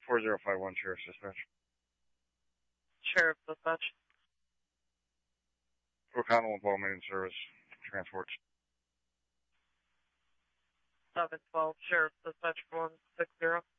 4051 Sheriff's Dispatch. Sheriff Dispatch. O'Connell and Paul Main Service Transports. 712 Sheriff Dispatch 160.